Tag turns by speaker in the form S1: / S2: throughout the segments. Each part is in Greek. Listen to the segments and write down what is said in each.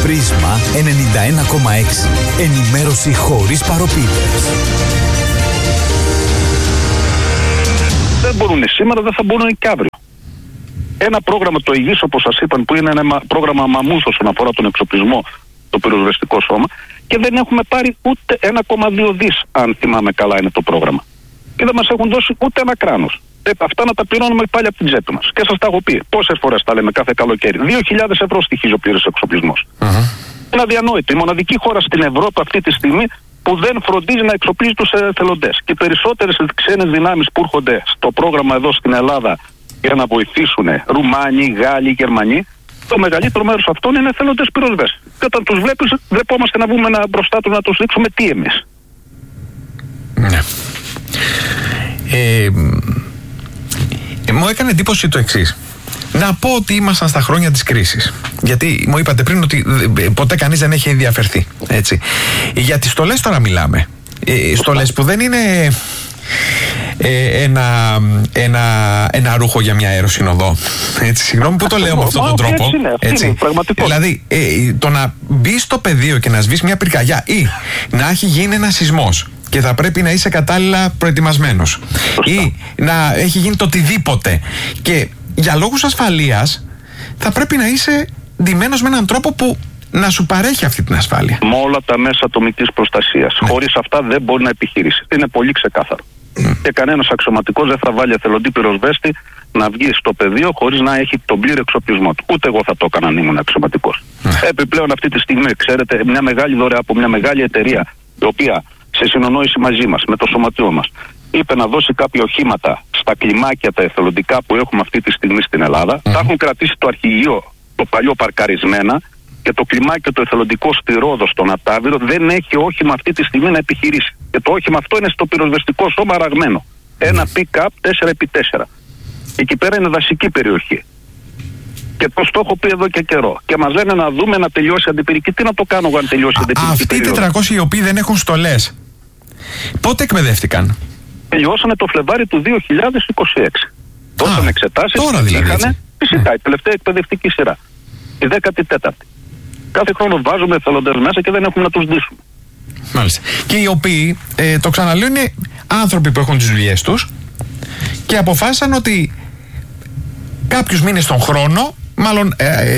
S1: Πρίσμα 91,6. Ενημέρωση χωρίς παροπίδες.
S2: Δεν μπορούν σήμερα, δεν θα μπορούν και αύριο. Ένα πρόγραμμα το υγιής, όπως σας είπαν, που είναι ένα πρόγραμμα μαμούθ όσον αφορά τον εξοπλισμό, το πυροσβεστικό σώμα, και δεν έχουμε πάρει ούτε 1,2 δις, αν θυμάμαι καλά είναι το πρόγραμμα. Και δεν μας έχουν δώσει ούτε ένα κράνος. Αυτά να τα πληρώνουμε πάλι από την τσέπη μας. Και σας τα έχω πει. Πόσες φορές τα λέμε κάθε καλοκαίρι. 2.000 ευρώ στοιχίζει ο πλήρης εξοπλισμός. Είναι αδιανόητο. Η μοναδική χώρα στην Ευρώπη αυτή τη στιγμή που δεν φροντίζει να εξοπλίζει τους εθελοντές. Και οι περισσότερες ξένες δυνάμεις που έρχονται στο πρόγραμμα εδώ στην Ελλάδα για να βοηθήσουν, Ρουμάνοι, Γάλλοι, Γερμανοί, το μεγαλύτερο μέρος αυτών είναι εθελοντές πυροσβέστες. Και όταν τους βλέπεις, ντρεπόμαστε να βγούμε μπροστά τους να τους δείξουμε τι εμείς.
S3: Ναι. Μου έκανε εντύπωση το εξής. Να πω ότι ήμασταν στα χρόνια της κρίσης. Γιατί μου είπατε πριν ότι ποτέ κανείς δεν έχει ενδιαφερθεί. Έτσι. Για τις στολές τώρα μιλάμε. Στολές που δεν είναι ένα ρούχο για μια αεροσυνοδό. Έτσι, συγγνώμη που το λέω με αυτόν τον τρόπο. Έτσι. Δηλαδή, το να μπει στο πεδίο και να σβήσει μια πυρκαγιά ή να έχει γίνει ένα σεισμός και θα πρέπει να είσαι κατάλληλα προετοιμασμένος ή να έχει γίνει το οτιδήποτε και για λόγους ασφαλείας θα πρέπει να είσαι ντυμένος με έναν τρόπο που να σου παρέχει αυτή την ασφάλεια. Με
S2: όλα τα μέσα ατομικής προστασίας. Ναι. Χωρίς αυτά δεν μπορεί να επιχειρήσει. Είναι πολύ ξεκάθαρο. Και κανένας αξιωματικός δεν θα βάλει εθελοντή πυροσβέστη να βγει στο πεδίο χωρίς να έχει τον πλήρη εξοπλισμό του. Ούτε εγώ θα το έκανα αν ήμουν αξιωματικός. Επιπλέον αυτή τη στιγμή, ξέρετε, μια μεγάλη δωρεά από μια μεγάλη εταιρεία, η οποία σε συνεννόηση μαζί μας, με το σωματείο μας, είπε να δώσει κάποια οχήματα στα κλιμάκια τα εθελοντικά που έχουμε αυτή τη στιγμή στην Ελλάδα. Τα έχουν κρατήσει το αρχηγείο, το παλιό παρκαρισμένα, και το κλιμάκι το εθελοντικό στη Ρόδο, στον Ατάβυρο, δεν έχει όχημα αυτή τη στιγμή να επιχειρήσει. Και το όχημα αυτό είναι στο πυροσβεστικό σώμα αραγμένο. Ένα pick-up 4x4. Εκεί πέρα είναι δασική περιοχή. Και το έχω πει εδώ και καιρό. Και μας λένε να δούμε να τελειώσει αντιπυρική. Τι να το κάνω εγώ αν τελειώσει αντιπυρική?
S3: Αυτοί οι 400 οι οποίοι δεν έχουν στολές, πότε εκπαιδεύτηκαν?
S2: Τελειώσανε το Φλεβάρι του 2026. Δώσανε εξετάσεις.
S3: Τώρα δηλαδή.
S2: Είχανε, φυσικά, η τελευταία εκπαιδευτική σειρά. Η 14η. Κάθε χρόνο βάζουμε εθελοντές μέσα και δεν έχουμε να τους δείσουμε.
S3: Μάλιστα. Και οι οποίοι, το ξαναλέω, είναι άνθρωποι που έχουν τις δουλειές τους και αποφάσισαν ότι κάποιους μήνες τον χρόνο, μάλλον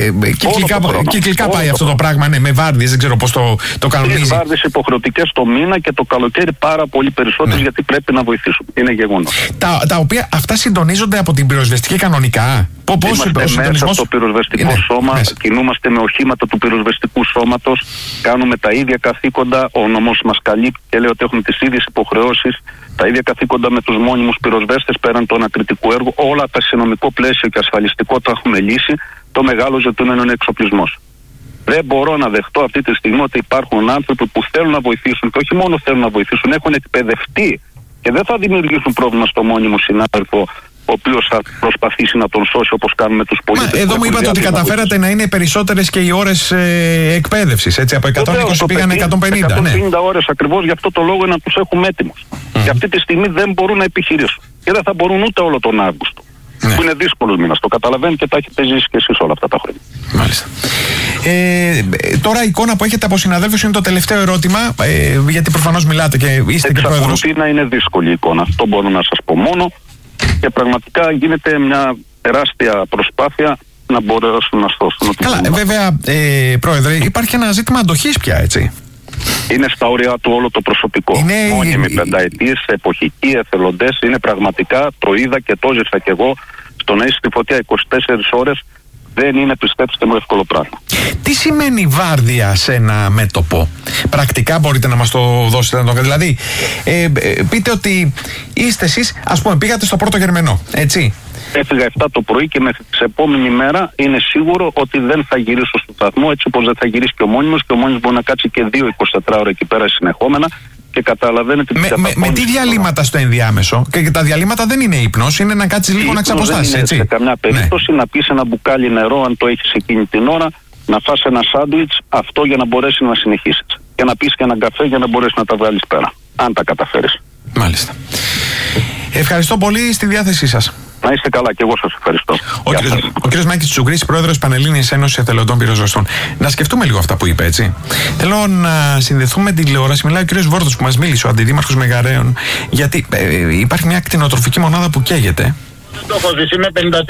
S3: κυκλικά πάει αυτό το πράγμα, ναι, με βάρδιες, δεν ξέρω πώς το κανονίζει.
S2: Είναι βάρδιες υποχρεωτικές το μήνα και το καλοκαίρι πάρα πολύ περισσότερες, ναι, γιατί πρέπει να βοηθήσουμε. Είναι γεγονός.
S3: Τα οποία αυτά συντονίζονται από την πυροσβεστική κανονικά.
S2: Είμαστε μέσα στο πυροσβεστικό σώμα, κινούμαστε με οχήματα του πυροσβεστικού σώματος, κάνουμε τα ίδια καθήκοντα, ο νόμος μας καλύπτει και λέει ότι έχουμε τις ίδιες υποχρεώσεις, τα ίδια καθήκοντα με τους μόνιμους πυροσβέστες πέραν του ανακριτικού έργου, όλα τα συνομικό πλαίσιο και ασφαλιστικό το έχουμε λύσει, το μεγάλο ζητούμενο είναι εξοπλισμός. Δεν μπορώ να δεχτώ αυτή τη στιγμή ότι υπάρχουν άνθρωποι που θέλουν να βοηθήσουν και όχι μόνο θέλουν να βοηθήσουν, έχουν εκπαιδευτεί και δεν θα δημιουργήσουν πρόβλημα στο μόνιμο συνάδελφο, ο οποίος θα προσπαθήσει να τον σώσει όπως κάνουμε τους πολίτες.
S3: Εδώ μου είπατε ότι καταφέρατε να είναι περισσότερες και οι ώρες εκπαίδευσης. Έτσι, από 120 πήγαν 150.
S2: 150 ώρες ακριβώς, γι' αυτό το λόγο είναι να τους έχουμε έτοιμους. Και αυτή τη στιγμή δεν μπορούν να επιχειρήσουν. Και δεν θα μπορούν ούτε όλο τον Αύγουστο. Που είναι δύσκολος μήνας. Το καταλαβαίνετε και τα έχετε ζήσει και εσείς όλα αυτά τα χρόνια.
S3: Μάλιστα. Τώρα η εικόνα που έχετε από συναδέλφους είναι το τελευταίο ερώτημα, γιατί προφανώς μιλάτε και είστε και πρόεδρος.
S2: Εξακολουθεί να είναι δύσκολη η εικόνα. Αυτό μπορώ να σας πω μόνο. Και πραγματικά γίνεται μια τεράστια προσπάθεια να μπορέσουν να σώσουν.
S3: Καλά, βέβαια, πρόεδρε, υπάρχει ένα ζήτημα αντοχής πια, έτσι.
S2: Είναι στα όρια του όλο το προσωπικό. Μόνιμοι πενταετίες, εποχικοί, εθελοντές. Είναι πραγματικά, το είδα και το ζήσα κι εγώ, στο να είσαι στη φωτιά 24 ώρες δεν είναι, πιστέψτε μου, εύκολο πράγμα.
S3: Τι σημαίνει βάρδια σε ένα μέτωπο? Πρακτικά μπορείτε να μας το δώσετε? Δηλαδή, πείτε ότι είστε εσείς, ας πούμε, πήγατε στο Πρώτο Γερμενό, έτσι.
S2: Έφυγα 7 το πρωί και μέχρι την επόμενη μέρα είναι σίγουρο ότι δεν θα γυρίσω στο σταθμό, έτσι όπως δεν θα γυρίσει και ο μόνιμος, και ο μόνιμος μπορεί να κάτσει και 2-24 ώρες εκεί πέρα συνεχόμενα. Και καταλαβαίνετε
S3: με τι διαλύματα στο ενδιάμεσο? Και τα διαλύματα δεν είναι ύπνος, είναι να κάτσεις λίγο να ξαποστάσεις, έτσι.
S2: Σε καμιά περίπτωση να πεις ένα μπουκάλι νερό, αν το έχεις εκείνη την ώρα, να φας ένα σάντουιτς, αυτό για να μπορέσει να συνεχίσεις. Και να πεις και έναν καφέ για να μπορέσει να τα βγάλεις πέρα. Αν τα καταφέρεις.
S3: Μάλιστα. Ευχαριστώ πολύ, στη διάθεσή σας.
S2: Να είστε καλά και εγώ σας ευχαριστώ.
S3: Ο κ. Μάκης Τσουγκρής, πρόεδρος Πανελλήνιας Ένωσης Εθελοντών Πυροσβεστών. Να σκεφτούμε λίγο αυτά που είπε, έτσι. Θέλω να συνδεθούμε με την τηλεόραση. Μιλάει ο κ. Βόρτος που μας μίλησε, ο αντιδήμαρχος Μεγαρέων, γιατί υπάρχει μια κτηνοτροφική μονάδα που καίγεται.
S4: Το έχω ζήσει, είμαι 53